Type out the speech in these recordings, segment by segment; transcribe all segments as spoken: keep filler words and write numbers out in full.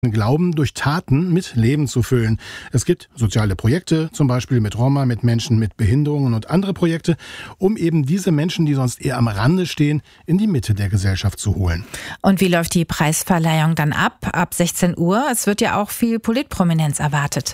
Glauben durch Taten mit Leben zu füllen. Es gibt soziale Projekte, zum Beispiel mit Roma, mit Menschen mit Behinderungen und andere Projekte, um eben diese Menschen, die sonst eher am Rande stehen, in die Mitte der Gesellschaft zu holen. Und wie läuft die Preisverleihung dann ab? Ab sechzehn Uhr. Es wird ja auch viel Politprominenz erwartet.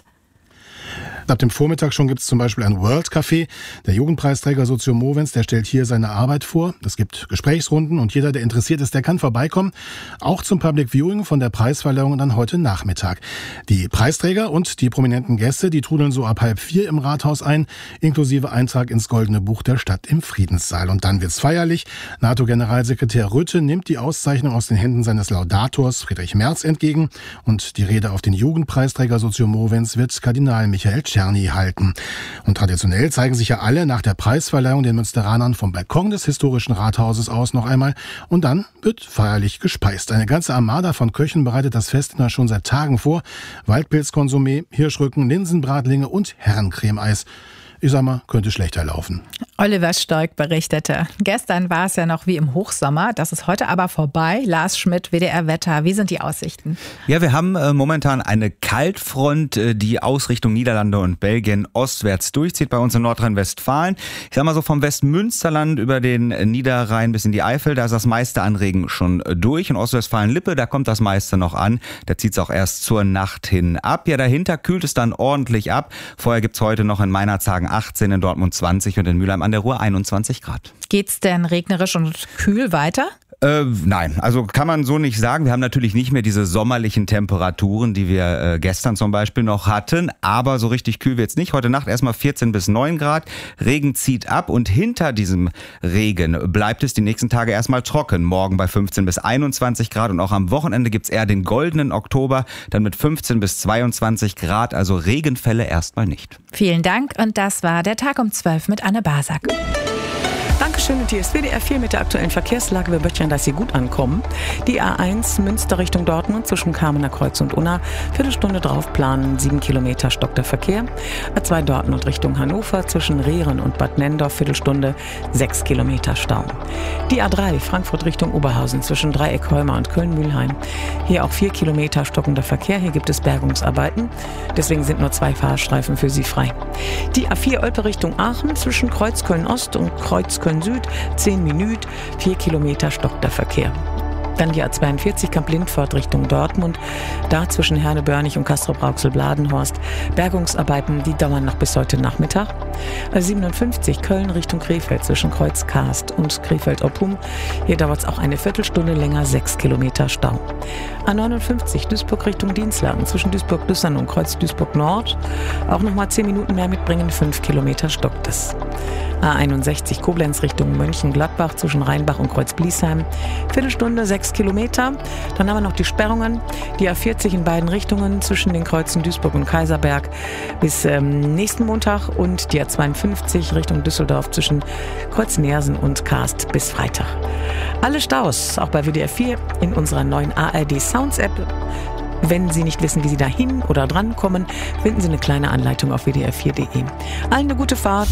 Ab dem Vormittag schon gibt es zum Beispiel ein World Café. Der Jugendpreisträger Sozio Movens, der stellt hier seine Arbeit vor. Es gibt Gesprächsrunden und jeder, der interessiert ist, der kann vorbeikommen. Auch zum Public Viewing von der Preisverleihung dann heute Nachmittag. Die Preisträger und die prominenten Gäste, die trudeln so ab halb vier im Rathaus ein, inklusive Eintrag ins Goldene Buch der Stadt im Friedenssaal. Und dann wird's feierlich. NATO-Generalsekretär Rutte nimmt die Auszeichnung aus den Händen seines Laudators Friedrich Merz entgegen. Und die Rede auf den Jugendpreisträger Sozio Movens wird Kardinal Michael Czerny halten. Und traditionell zeigen sich ja alle nach der Preisverleihung den Münsteranern vom Balkon des historischen Rathauses aus noch einmal. Und dann wird feierlich gespeist. Eine ganze Armada von Köchen bereitet das Fest schon seit Tagen vor. Waldpilzkonsumé, Hirschrücken, Linsenbratlinge und Herrencremeeis. Ich sag mal, könnte schlechter laufen. Oliver Stork berichtete. Gestern war es ja noch wie im Hochsommer. Das ist heute aber vorbei. Lars Schmidt, W D R Wetter. Wie sind die Aussichten? Ja, wir haben äh, momentan eine Kaltfront, äh, die aus Richtung Niederlande und Belgien ostwärts durchzieht bei uns in Nordrhein-Westfalen. Ich sag mal so vom Westmünsterland über den Niederrhein bis in die Eifel. Da ist das meiste an Regen schon durch. In Ostwestfalen-Lippe, da kommt das meiste noch an. Da zieht es auch erst zur Nacht hin ab. Ja, dahinter kühlt es dann ordentlich ab. Vorher gibt's heute noch in Meinerzhagen achtzehn, in Dortmund zwanzig und in Mülheim an der Ruhr einundzwanzig Grad. Geht's denn regnerisch und kühl weiter? Äh, nein, also kann man so nicht sagen. Wir haben natürlich nicht mehr diese sommerlichen Temperaturen, die wir äh, gestern zum Beispiel noch hatten. Aber so richtig kühl wird's nicht. Heute Nacht erstmal vierzehn bis neun Grad. Regen zieht ab und hinter diesem Regen bleibt es die nächsten Tage erstmal trocken. Morgen bei fünfzehn bis einundzwanzig Grad und auch am Wochenende gibt's eher den goldenen Oktober, dann mit fünfzehn bis zweiundzwanzig Grad. Also Regenfälle erstmal nicht. Vielen Dank und das war der Tag um zwölf mit Anne Basak. Dankeschön, und hier ist W D R vier mit der aktuellen Verkehrslage. Wir möchten, dass Sie gut ankommen. Die A eins Münster Richtung Dortmund zwischen Kamener Kreuz und Unna. Viertelstunde drauf planen, sieben Kilometer stockt der Verkehr. A zwei Dortmund Richtung Hannover zwischen Rehren und Bad Nendorf. Viertelstunde, sechs Kilometer Stau. Die A drei Frankfurt Richtung Oberhausen zwischen Dreieck-Holmer und Köln-Mühlheim. Hier auch vier Kilometer stockender Verkehr. Hier gibt es Bergungsarbeiten. Deswegen sind nur zwei Fahrstreifen für Sie frei. Die A vier Olpe Richtung Aachen zwischen Kreuzköln-Ost und Kreuzköln Süd, zehn Minuten, vier Kilometer stockt der Verkehr. Dann die A zweiundvierzig Kamp-Lindfort Richtung Dortmund. Da zwischen Herne-Börnich und Castrop-Rauxel-Bladenhorst. Bergungsarbeiten, die dauern noch bis heute Nachmittag. A siebenundfünfzig Köln Richtung Krefeld zwischen Kreuz-Karst und Krefeld-Oppum. Hier dauert es auch eine Viertelstunde länger, sechs Kilometer Stau. A neunundfünfzig Duisburg Richtung Dienstlagen zwischen Duisburg-Düssern und Kreuz-Duisburg-Nord. Auch nochmal zehn Minuten mehr mitbringen, fünf Kilometer stockt es. A einundsechzig Koblenz Richtung Mönchengladbach zwischen Rheinbach und Kreuz-Bliesheim. Viertelstunde, sechs Kilometer. Dann haben wir noch die Sperrungen. Die A vierzig in beiden Richtungen zwischen den Kreuzen Duisburg und Kaiserberg bis ähm, nächsten Montag. Und die A zweiundfünfzig Richtung Düsseldorf zwischen Kreuz-Neersen und Karst bis Freitag. Alle Staus, auch bei W D R vier, in unserer neuen A R D Sounds App. Wenn Sie nicht wissen, wie Sie da hin oder dran kommen, finden Sie eine kleine Anleitung auf w d r vier punkt d e. Allen eine gute Fahrt.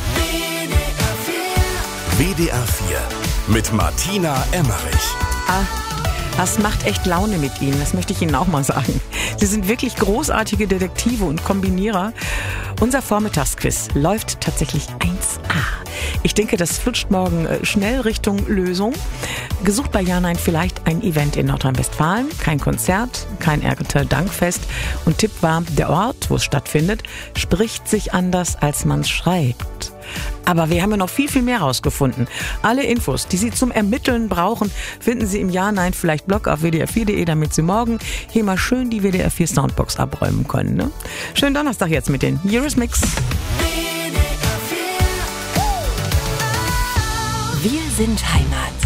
W D R vier mit Martina Emmerich. Ah, das macht echt Laune mit Ihnen, das möchte ich Ihnen auch mal sagen. Sie sind wirklich großartige Detektive und Kombinierer. Unser Vormittagsquiz läuft tatsächlich eins a. Ich denke, das flutscht morgen schnell Richtung Lösung. Gesucht bei Ja, Nein vielleicht ein Event in Nordrhein-Westfalen. Kein Konzert, kein R T Dankfest. Und Tipp war, der Ort, wo es stattfindet, spricht sich anders, als man es schreibt. Aber wir haben ja noch viel, viel mehr rausgefunden. Alle Infos, die Sie zum Ermitteln brauchen, finden Sie im Ja, Nein vielleicht Blog auf w d r vier punkt d e, damit Sie morgen hier mal schön die W D R vier Soundbox abräumen können. Ne? Schönen Donnerstag jetzt mit den Eurismix. Wir sind Heimat.